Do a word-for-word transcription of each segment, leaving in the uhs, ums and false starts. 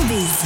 Showbiz.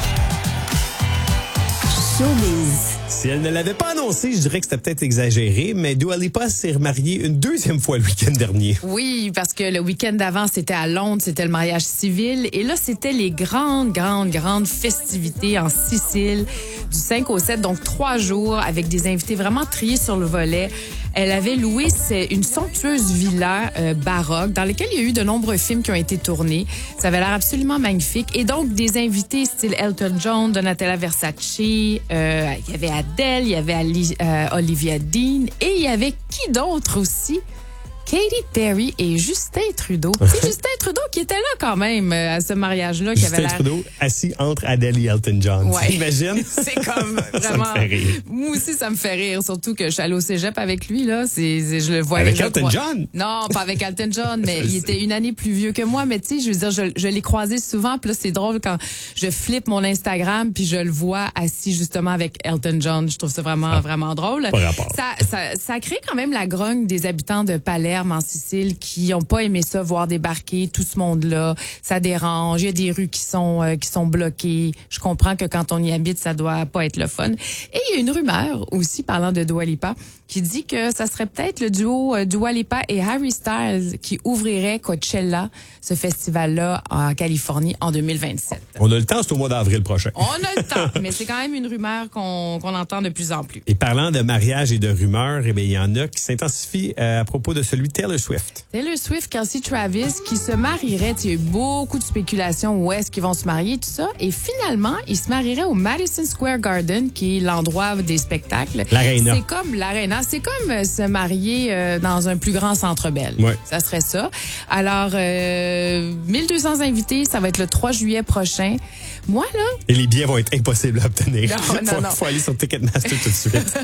Showbiz. Si elle ne l'avait pas annoncé, je dirais que c'était peut-être exagéré, mais Dua Lipa s'est remariée une deuxième fois le week-end dernier. Oui, parce que le week-end d'avant, c'était à Londres, c'était le mariage civil. Et là, c'était les grandes, grandes, grandes festivités en Sicile, du cinq au sept, donc trois jours, avec des invités vraiment triés sur le volet. Elle avait loué une somptueuse villa euh, baroque dans laquelle il y a eu de nombreux films qui ont été tournés. Ça avait l'air absolument magnifique. Et donc, des invités style Elton John, Donatella Versace, euh, il y avait Adele, il y avait Ali, euh, Olivia Dean et il y avait qui d'autre aussi? Katy Perry et Justin Trudeau. C'est Justin Trudeau qui était là quand même à ce mariage-là. Justin qui avait l'air... Trudeau assis entre Adele et Elton John. Ouais. T'imagines? C'est comme vraiment... Ça me fait rire. Moi aussi, ça me fait rire. Surtout que je suis allée au cégep avec lui, là. C'est, c'est, je le voyais. Avec je Elton crois... John? Non, pas avec Elton John, mais Je il sais. était une année plus vieux que moi. Mais tu sais, je veux dire, je, je l'ai croisé souvent. Puis là, c'est drôle quand je flippe mon Instagram puis je le vois assis justement avec Elton John. Je trouve ça vraiment, Ah, vraiment drôle. pas rapport. Ça, ça, ça crée quand même la grogne des habitants de Palerme en Sicile qui ont pas aimé ça, voir débarquer tout ce monde-là. Ça dérange. Il y a des rues qui sont euh, qui sont bloquées. Je comprends que quand on y habite, ça doit pas être le fun. Et il y a une rumeur aussi, parlant de Dua Lipa, qui dit que ça serait peut-être le duo euh, Dua Lipa et Harry Styles qui ouvrirait Coachella, ce festival-là en Californie en deux mille vingt-sept. On a le temps, c'est au mois d'avril prochain. On a le temps, mais c'est quand même une rumeur qu'on qu'on entend de plus en plus. Et parlant de mariage et de rumeurs, eh bien, il y en a qui s'intensifient euh, à propos de celui de Taylor Swift. Taylor Swift, Kelsey Travis, qui se marierait. Il y a eu beaucoup de spéculations où est-ce qu'ils vont se marier, tout ça. Et finalement, ils se marieraient au Madison Square Garden, qui est l'endroit des spectacles. L'Arena. C'est comme l'Arena. C'est comme euh, se marier euh, dans un plus grand Centre Bell. Ouais. Ça serait ça. Alors, euh, mille deux cents invités, ça va être le trois juillet prochain. Moi, là... Et les billets vont être impossibles à obtenir. Non, non, faut, non. faut aller sur Ticketmaster tout de suite.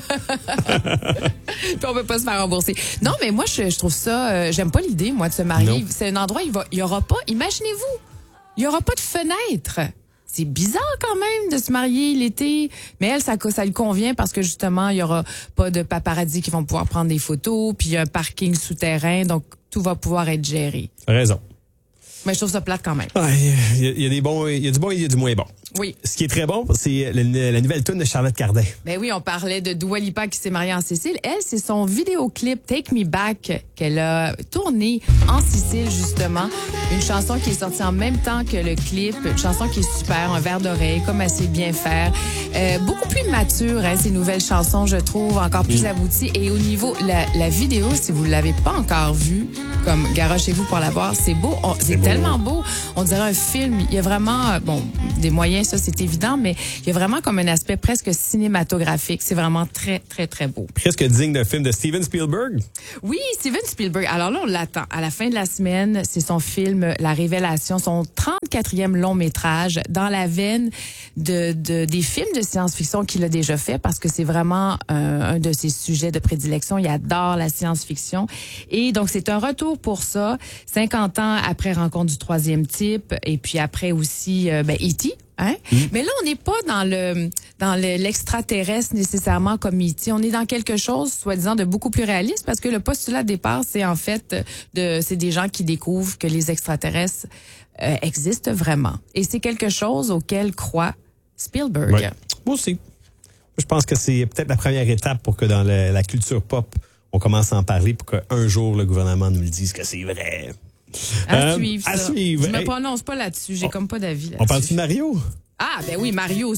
Puis on peut pas se faire rembourser. Non, mais moi, je, je trouve ça... Euh, j'aime pas l'idée, moi, de se marier. Non. C'est un endroit, il va, il y aura pas... Imaginez-vous, il y aura pas de fenêtre. C'est bizarre quand même de se marier l'été. Mais elle, ça, ça lui convient parce que justement, il y aura pas de paparazzi qui vont pouvoir prendre des photos. Puis il y a un parking souterrain, donc tout va pouvoir être géré. T'as raison. Mais je trouve ça plate quand même. Ouais, Il y, a- il y a des bons, il y a du bon et il y a du moins bon. Oui. Ce qui est très bon, c'est le- la nouvelle tune de Charlotte Cardin. Ben oui, on parlait de Dua Lipa qui s'est mariée en Sicile. Elle, c'est son vidéoclip Take Me Back qu'elle a tourné en Sicile, justement. Une chanson qui est sortie en même temps que le clip. Une chanson qui est super, un verre d'oreille, comme elle sait bien faire. Euh, beaucoup plus mature, hein, ces nouvelles chansons, je trouve, encore plus abouties. Et au niveau, la, la vidéo, si vous l'avez pas encore vue, comme garochez-vous pour la voir, c'est beau. On- C'est beau. tellement beau. On dirait un film. Il y a vraiment, euh, bon, des moyens, ça c'est évident, mais il y a vraiment comme un aspect presque cinématographique. C'est vraiment très, très, très beau. Presque digne d'un film de Steven Spielberg. Oui, Steven Spielberg. Alors là, on l'attend. À la fin de la semaine, c'est son film La Révélation, son trente-quatrième long métrage dans la veine de, de des films de science-fiction qu'il a déjà fait parce que c'est vraiment un, un de ses sujets de prédilection. Il adore la science-fiction. Et donc, c'est un retour pour ça. cinquante ans après Rencontre du troisième type et puis après aussi euh, ben, E T Hein? Mm. Mais là, on n'est pas dans le dans le, l'extraterrestre nécessairement comme E T On est dans quelque chose, soi-disant, de beaucoup plus réaliste parce que le postulat de départ, c'est en fait de c'est des gens qui découvrent que les extraterrestres euh, existent vraiment. Et c'est quelque chose auquel croit Spielberg. Ouais. Moi aussi. Je pense que c'est peut-être la première étape pour que dans le- la culture pop, on commence à en parler pour qu'un jour, le gouvernement nous le dise que c'est vrai. À Euh, suivre, à ça. suivre. Je me Hey. prononce pas là-dessus. J'ai comme pas d'avis là-dessus. On parle-tu de Mario? Ah, ben oui, Mario.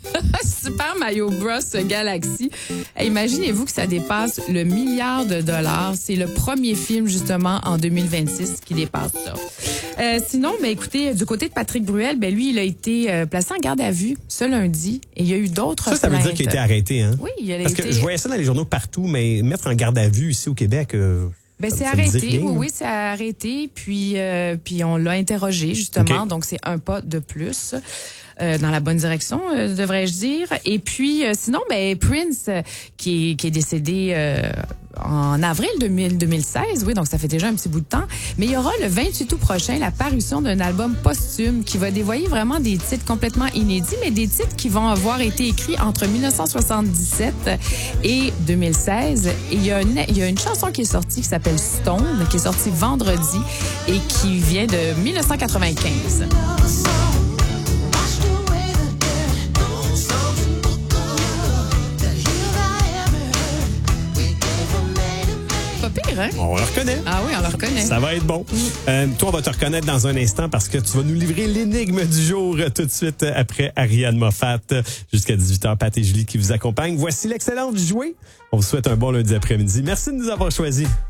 Super Mario Bros Galaxy. Hey, imaginez-vous que ça dépasse le milliard de dollars. C'est le premier film, justement, en deux mille vingt-six qui dépasse ça. Euh, sinon, ben écoutez, du côté de Patrick Bruel, ben lui, il a été euh, placé en garde à vue ce lundi. Et il y a eu d'autres Ça, ça veut dire plaintes. qu'il a été arrêté, hein? Oui, il a Parce été... que je voyais ça dans les journaux partout, mais mettre en garde à vue ici au Québec... euh, Ben, ça- c'est ça me dit arrêté, rien, oui, là. oui, c'est arrêté, puis euh, puis on l'a interrogé justement, OK. donc c'est un pas de plus euh, dans la bonne direction, euh, devrais-je dire. Et puis euh, sinon, ben Prince euh, qui est qui est décédé euh, en avril deux mille, deux mille seize, oui, donc ça fait déjà un petit bout de temps. Mais il y aura le vingt-huit août prochain la parution d'un album posthume qui va dévoiler vraiment des titres complètement inédits, mais des titres qui vont avoir été écrits entre mille neuf cent soixante-dix-sept et deux mille seize. Et il y a une, il y a une chanson qui est sortie qui s'appelle Stone, qui est sortie vendredi et qui vient de mille neuf cent quatre-vingt-quinze. hein? On le reconnaît. Ah oui, on le reconnaît. Ça va être bon. Mm. Euh, toi, on va te reconnaître dans un instant parce que tu vas nous livrer l'énigme du jour euh, tout de suite après Ariane Moffat. Jusqu'à dix-huit heures, Pat et Julie qui vous accompagnent. Voici l'excellence du jouet. On vous souhaite un bon lundi après-midi. Merci de nous avoir choisis.